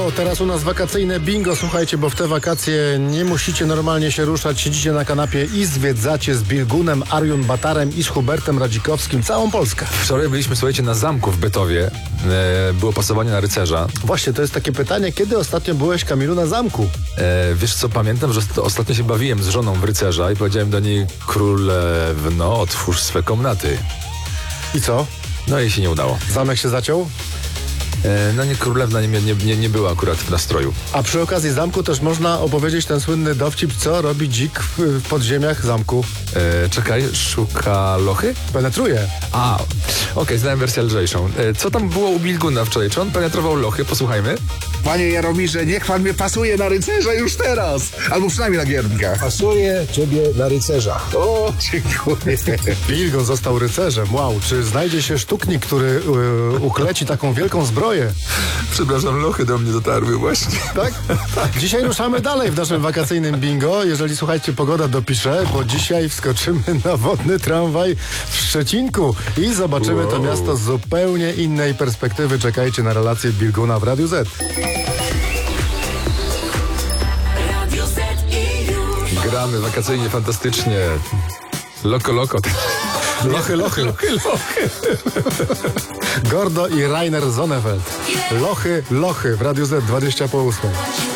To teraz u nas wakacyjne bingo. Słuchajcie, bo w te wakacje nie musicie normalnie się ruszać. Siedzicie na kanapie i zwiedzacie z Bilgunem, Ariun Batarem i z Hubertem Radzikowskim całą Polskę. Wczoraj byliśmy, słuchajcie, na zamku w Bytowie. Było pasowanie na rycerza. Właśnie, to jest takie pytanie, kiedy ostatnio byłeś, Kamilu, na zamku? Wiesz co, pamiętam, że ostatnio się bawiłem z żoną w rycerza i powiedziałem do niej: królewno, otwórz swe komnaty. I co? No i się nie udało. Zamek się zaciął? No nie, królewna nie była akurat w nastroju. A przy okazji zamku też można opowiedzieć ten słynny dowcip, co robi dzik w podziemiach zamku. Czekaj, szuka lochy? Penetruje. Okej, znałem wersję lżejszą. Co tam było u Bilguna wczoraj? Czy on penetrował lochy? Posłuchajmy. Panie Jaromirze, niech pan mnie pasuje na rycerza już teraz. Albo przynajmniej na giernika. Pasuje ciebie na rycerza. O, dziękuję. Bilgun został rycerzem. Wow, czy znajdzie się sztuknik, który ukleci taką wielką zbroję? Przepraszam, lochy do mnie dotarły właśnie. Tak? Dzisiaj ruszamy dalej w naszym wakacyjnym bingo. Jeżeli, słuchajcie, pogoda dopisze, bo dzisiaj wskoczymy na wodny tramwaj w Szczecinku i zobaczymy to miasto z zupełnie innej perspektywy. Czekajcie na relację Bilguna w Radiu Z. Gramy wakacyjnie, fantastycznie. Loko. Lochy. Gordo i Rainer Sonnefeld. Lochy w Radiu Z 20 po 8.